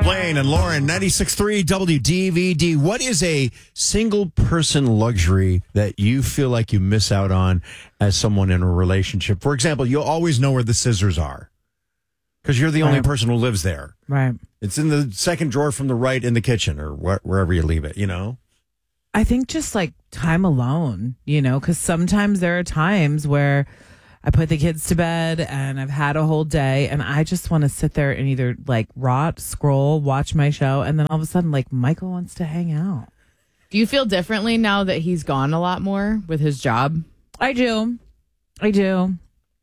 Blaine and Lauren, 96.3 WDVD. What is a single-person luxury that you feel like you miss out on as someone in a relationship? For example, you'll always know where the scissors are because you're the only person who lives there. Right. It's in the second drawer from the right in the kitchen or wherever you leave it, you know? I think just like time alone, because sometimes there are times where I put the kids to bed and I've had a whole day and I just want to sit there and either like rot, scroll, watch my show. And then all of a sudden, like Michael wants to hang out. Do you feel differently now that he's gone a lot more with his job? I do. And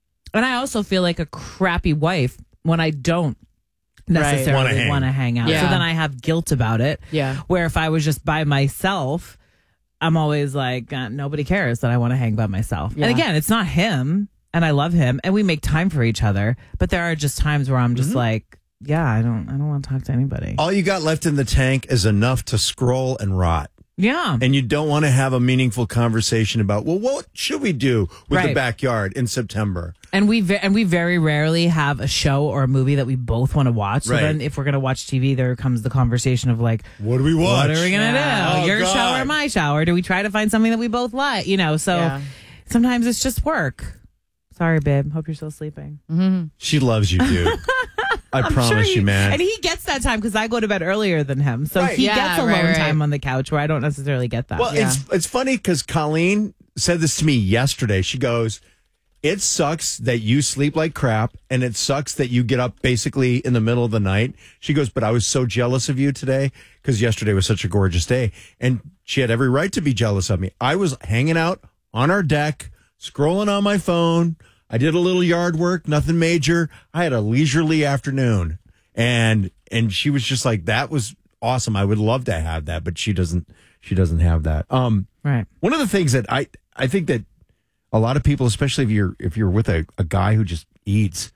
I also feel like a crappy wife when I don't necessarily want to hang out. Yeah. So then I have guilt about it. Yeah. Where if I was just by myself, I'm always like, nobody cares that I want to hang by myself. Yeah. And again, it's not him. And I love him, and we make time for each other. But there are just times where I'm just like, yeah, I don't want to talk to anybody. All you got left in the tank is enough to scroll and rot. Yeah. And you don't want to have a meaningful conversation about, well, what should we do with the backyard in September? And we very rarely have a show or a movie that we both want to watch. So then if we're going to watch TV, there comes the conversation of like, what do we watch? What are we going to do? Oh, Your God. show or my show? Or do we try to find something that we both like? So sometimes it's just work. Sorry, babe. Hope you're still sleeping. Mm-hmm. She loves you, dude. I promise you, man. And he gets that time because I go to bed earlier than him. So he gets alone time on the couch where I don't necessarily get that. Well, it's funny because Colleen said this to me yesterday. She goes, it sucks that you sleep like crap and it sucks that you get up basically in the middle of the night. She goes, but I was so jealous of you today because yesterday was such a gorgeous day. And she had every right to be jealous of me. I was hanging out on our deck, scrolling on my phone. I did a little yard work, nothing major. I had a leisurely afternoon. And she was just like, that was awesome. I would love to have that, but she doesn't have that. Right. One of the things that I think that a lot of people, especially if you're with a guy who just eats,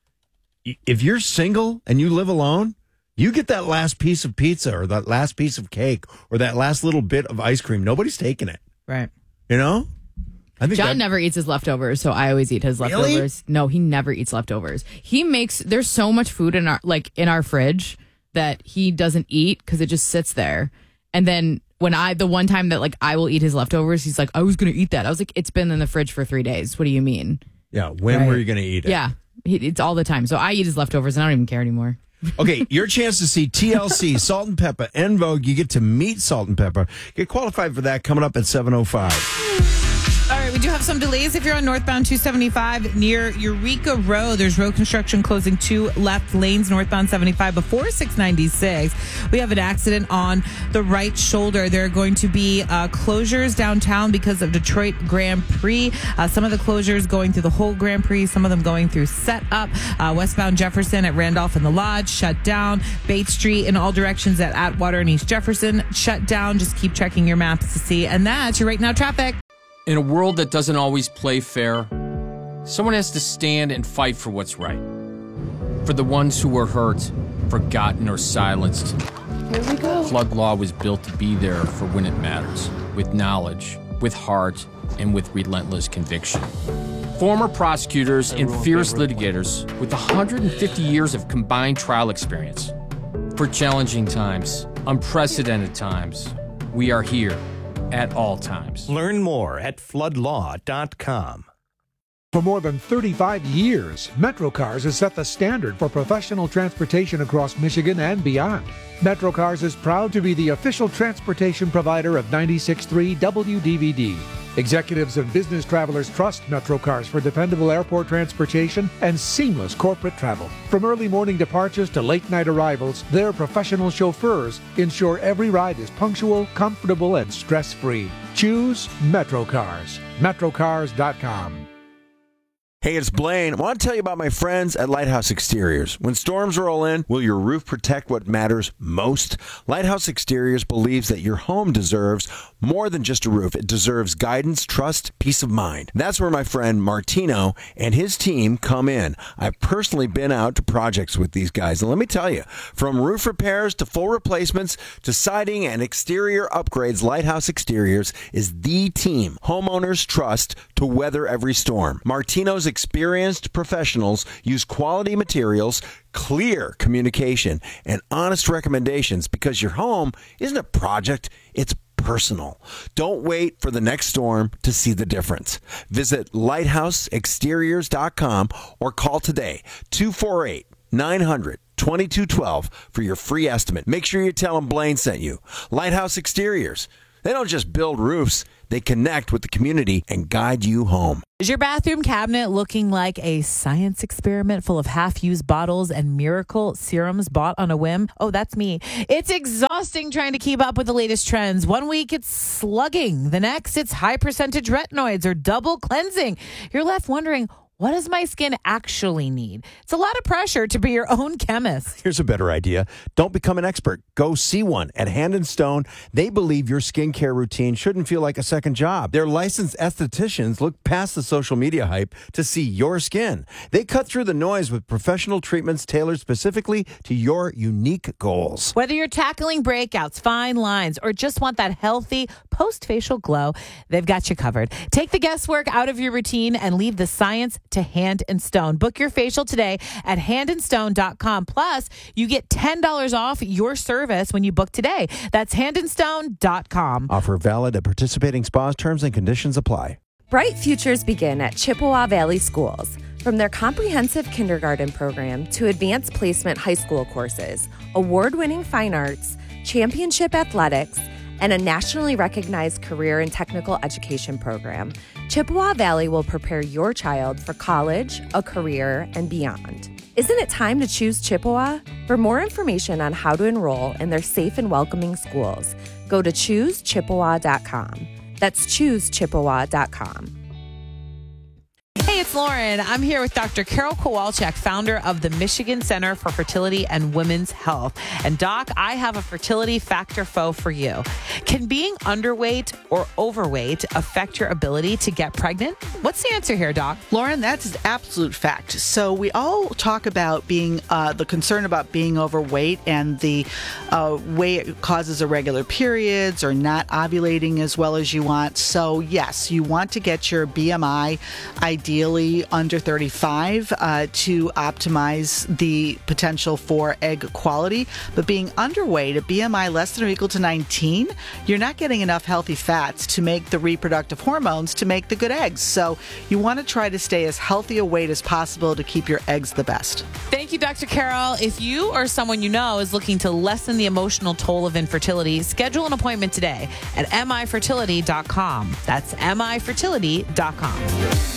if you're single and you live alone, you get that last piece of pizza or that last piece of cake or that last little bit of ice cream. Nobody's taking it. Right. You know? I think John never eats his leftovers, so I always eat his leftovers. Really? No, he never eats leftovers. There's so much food in our fridge that he doesn't eat because it just sits there. And then the one time that I will eat his leftovers, he's like, I was going to eat that. I was like, it's been in the fridge for 3 days. What do you mean? Yeah. When were you going to eat it? Yeah. It's all the time. So I eat his leftovers and I don't even care anymore. Okay, your chance to see TLC, Salt and Pepper, En Vogue. You get to meet Salt and Pepper. Get qualified for that coming up at 7:05. All right, we do have some delays if you're on northbound 275 near Eureka Road. There's road construction closing 2 left lanes northbound 75 before 696. We have an accident on the right shoulder. There are going to be closures downtown because of Detroit Grand Prix. Some of the closures going through the whole Grand Prix, some of them going through setup. Westbound Jefferson at Randolph and the Lodge shut down. Bates Street in all directions at Atwater and East Jefferson shut down. Just keep checking your maps to see. And that's your Right Now traffic. In a world that doesn't always play fair, someone has to stand and fight for what's right. For the ones who were hurt, forgotten, or silenced. Here we go. Flood Law was built to be there for when it matters, with knowledge, with heart, and with relentless conviction. Former prosecutors and fierce litigators with 150 years of combined trial experience. For challenging times, unprecedented times, we are here. At all times. Learn more at floodlaw.com. For more than 35 years, MetroCars has set the standard for professional transportation across Michigan and beyond. MetroCars is proud to be the official transportation provider of 96.3 WDVD. Executives and business travelers trust MetroCars for dependable airport transportation and seamless corporate travel. From early morning departures to late night arrivals, their professional chauffeurs ensure every ride is punctual, comfortable, and stress-free. Choose MetroCars. MetroCars.com. Hey, it's Blaine. I want to tell you about my friends at Lighthouse Exteriors. When storms roll in, will your roof protect what matters most? Lighthouse Exteriors believes that your home deserves more than just a roof. It deserves guidance, trust, peace of mind. That's where my friend Martino and his team come in. I've personally been out to projects with these guys, and let me tell you, from roof repairs to full replacements to siding and exterior upgrades, Lighthouse Exteriors is the team homeowners trust to weather every storm. Martino's experienced professionals use quality materials, clear communication, and honest recommendations because your home isn't a project, it's personal. Don't wait for the next storm to see the difference. Visit lighthouseexteriors.com or call today 248-900-2212 for your free estimate. Make sure you tell them Blaine sent you. Lighthouse Exteriors. They don't just build roofs, they connect with the community and guide you home. Is your bathroom cabinet looking like a science experiment full of half-used bottles and miracle serums bought on a whim? Oh, that's me. It's exhausting trying to keep up with the latest trends. One week it's slugging. The next it's high percentage retinoids or double cleansing. You're left wondering, what does my skin actually need? It's a lot of pressure to be your own chemist. Here's a better idea. Don't become an expert. Go see one at Hand & Stone. They believe your skincare routine shouldn't feel like a second job. Their licensed estheticians look past the social media hype to see your skin. They cut through the noise with professional treatments tailored specifically to your unique goals. Whether you're tackling breakouts, fine lines, or just want that healthy post-facial glow, they've got you covered. Take the guesswork out of your routine and leave the science to Hand & Stone. Book your facial today at handandstone.com. Plus, you get $10 off your service when you book today. That's handandstone.com. Offer valid at participating spas. Terms and conditions apply. Bright futures begin at Chippewa Valley Schools. From their comprehensive kindergarten program to advanced placement high school courses, award-winning fine arts, championship athletics, and a nationally recognized career and technical education program, Chippewa Valley will prepare your child for college, a career, and beyond. Isn't it time to choose Chippewa? For more information on how to enroll in their safe and welcoming schools, go to choosechippewa.com. That's choosechippewa.com. Hey, it's Lauren. I'm here with Dr. Carol Kowalczyk, founder of the Michigan Center for Fertility and Women's Health. And Doc, I have a fertility factor foe for you. Can being underweight or overweight affect your ability to get pregnant? What's the answer here, Doc? Lauren, that's an absolute fact. So we all talk about being the concern about being overweight and the way it causes irregular periods or not ovulating as well as you want. So yes, you want to get your BMI ideally under 35 to optimize the potential for egg quality. But being underweight, a BMI less than or equal to 19, you're not getting enough healthy fats to make the reproductive hormones to make the good eggs. So you want to try to stay as healthy a weight as possible to keep your eggs the best. Thank you, Dr. Carol. If you or someone you know is looking to lessen the emotional toll of infertility, schedule an appointment today at mifertility.com. That's mifertility.com.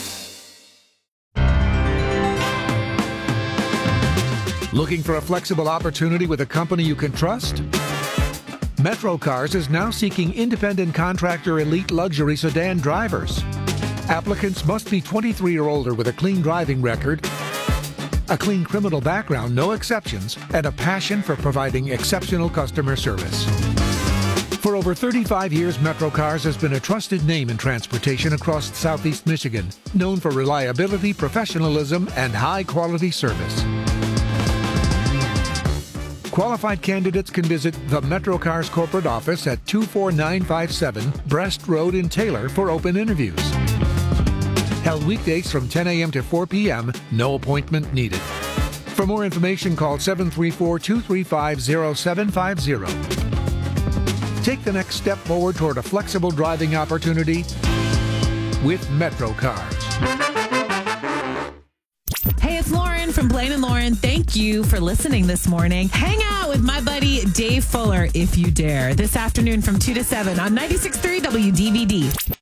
Looking for a flexible opportunity with a company you can trust? Metro Cars is now seeking independent contractor elite luxury sedan drivers. Applicants must be 23 or older with a clean driving record, a clean criminal background, no exceptions, and a passion for providing exceptional customer service. For over 35 years, Metro Cars has been a trusted name in transportation across Southeast Michigan, known for reliability, professionalism, and high-quality service. Qualified candidates can visit the Metro Cars corporate office at 24957 Breast Road in Taylor for open interviews. Held weekdays from 10 a.m. to 4 p.m., no appointment needed. For more information, call 734-235-0750. Take the next step forward toward a flexible driving opportunity with Metro Cars. Hey, it's Lauren from Blaine and Lauren. Thank you for listening this morning. Hang out with my buddy Dave Fuller if you dare. This afternoon from 2 to 7 on 96.3 WDVD.